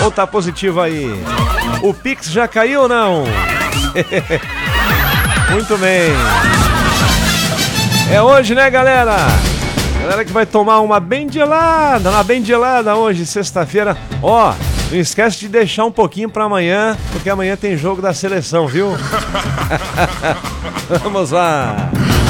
Ou tá positivo aí? O Pix já caiu ou não? Muito bem. É hoje, né, galera? Galera que vai tomar uma bem gelada hoje, sexta-feira. Ó, não esquece de deixar um pouquinho pra amanhã, porque amanhã tem jogo da seleção, viu? Vamos lá.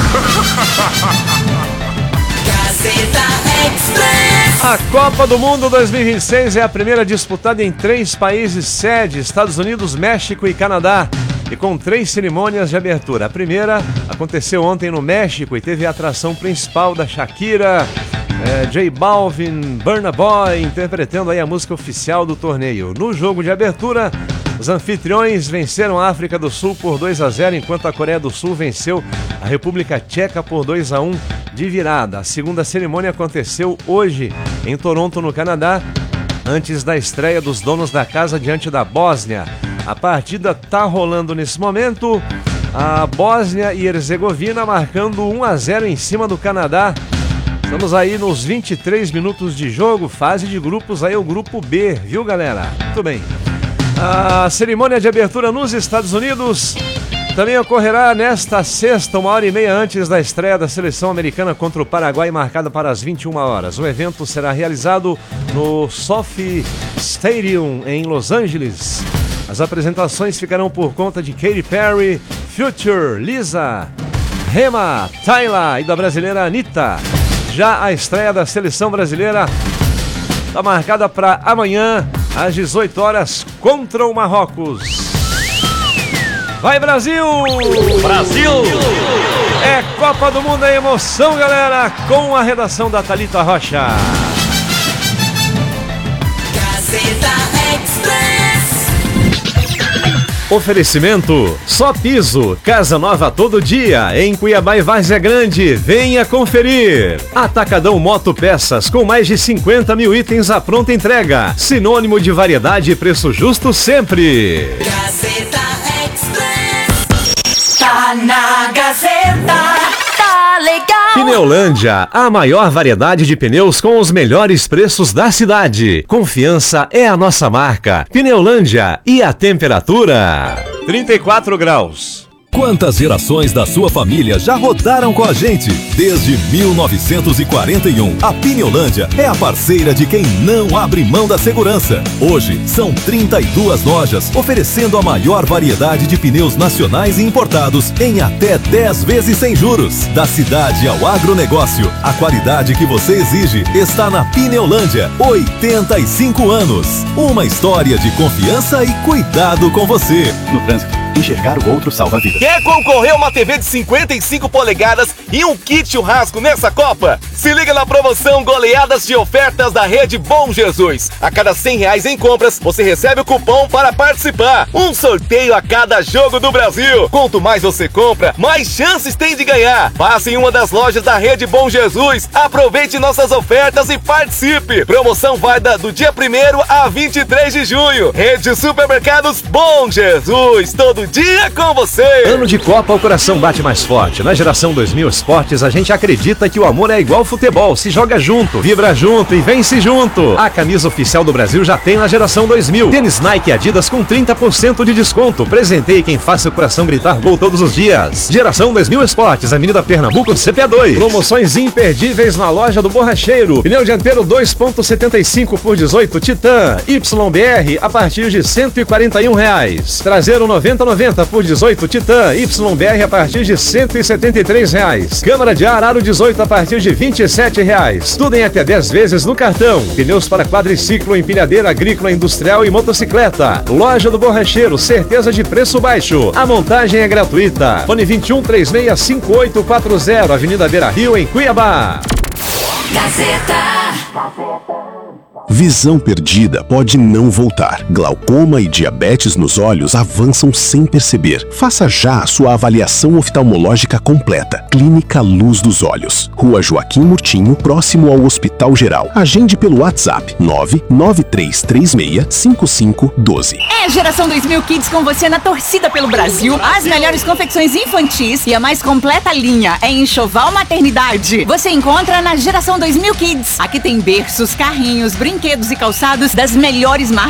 A Copa do Mundo 2026 é a primeira disputada em 3 países sede: Estados Unidos, México e Canadá, e com 3 cerimônias de abertura. A primeira aconteceu ontem no México e teve a atração principal da Shakira, J Balvin, Burna Boy, interpretando aí a música oficial do torneio. No jogo de abertura, os anfitriões venceram a África do Sul por 2-0, enquanto a Coreia do Sul venceu a República Tcheca por 2-1 de virada. A segunda cerimônia aconteceu hoje em Toronto, no Canadá, antes da estreia dos donos da casa diante da Bósnia. A partida tá rolando nesse momento, a Bósnia e Herzegovina marcando 1-0 em cima do Canadá. Estamos aí nos 23 minutos de jogo, fase de grupos aí, o grupo B, viu, galera? Muito bem. A cerimônia de abertura nos Estados Unidos também ocorrerá nesta sexta, 1h30 antes da estreia da seleção americana contra o Paraguai, marcada para as 21 horas. O evento será realizado no SoFi Stadium, em Los Angeles. As apresentações ficarão por conta de Katy Perry, Future, Lisa, Rema, Tyla e da brasileira Anitta. Já a estreia da seleção brasileira está marcada para amanhã, às 18 horas, contra o Marrocos. Vai, Brasil! Brasil! É Copa do Mundo, é emoção, galera, com a redação da Thalita Rocha. Gazeta Express. Oferecimento Só Piso, casa nova todo dia, em Cuiabá e Várzea Grande. Venha conferir. Atacadão Moto Peças, com mais de 50 mil itens à pronta entrega. Sinônimo de variedade e preço justo sempre. Gazeta Express. Tá na Gazeta. Tá legal. Pneulândia, a maior variedade de pneus com os melhores preços da cidade. Confiança é a nossa marca. Pneulândia. E a temperatura? 34 graus. Quantas gerações da sua família já rodaram com a gente? Desde 1941, a Pneulândia é a parceira de quem não abre mão da segurança. Hoje, são 32 lojas, oferecendo a maior variedade de pneus nacionais e importados em até 10 vezes sem juros. Da cidade ao agronegócio, a qualidade que você exige está na Pneulândia. 85 anos. Uma história de confiança e cuidado com você. No trânsito, enxergar o outro salva vidas. Quer concorrer a uma TV de 55 polegadas e um kit churrasco nessa Copa? Se liga na promoção Goleadas de Ofertas da Rede Bom Jesus. A cada R$100 em compras, você recebe o cupom para participar. Um sorteio a cada jogo do Brasil. Quanto mais você compra, mais chances tem de ganhar. Passe em uma das lojas da Rede Bom Jesus, aproveite nossas ofertas e participe. Promoção válida do dia 1º a 23 de junho. Rede Supermercados Bom Jesus, todo dia com você. Ano de Copa, o coração bate mais forte. Na Geração 2000 Esportes, a gente acredita que o amor é igual futebol. Se joga junto, vibra junto e vence junto. A camisa oficial do Brasil já tem na Geração 2000. Tênis Nike e Adidas com 30% de desconto. Presenteie quem faça o coração gritar gol todos os dias. Geração 2000 Esportes, Avenida Pernambuco, CPA2. Promoções imperdíveis na loja do Borracheiro. Pneu dianteiro 2.75 por 18 Titan YBR a partir de R$141. Traseiro 90 por 18 Titan YBR a partir de R$173. Câmara de ar aro 18 a partir de R$27. Tudo em até 10 vezes no cartão. Pneus para quadriciclo, empilhadeira agrícola, industrial e motocicleta. Loja do Borracheiro, certeza de preço baixo. A montagem é gratuita. Fone 21365840, Avenida Beira Rio, em Cuiabá. Gazeta. Visão perdida pode não voltar. Glaucoma e diabetes nos olhos avançam sem perceber. Faça já a sua avaliação oftalmológica completa. Clínica Luz dos Olhos. Rua Joaquim Murtinho, próximo ao Hospital Geral. Agende pelo WhatsApp 993365512. É Geração 2000 Kids com você na torcida pelo Brasil. As melhores confecções infantis e a mais completa linha é enxoval maternidade. Você encontra na Geração 2000 Kids. Aqui tem berços, carrinhos, brinquedos e calçados das melhores marcas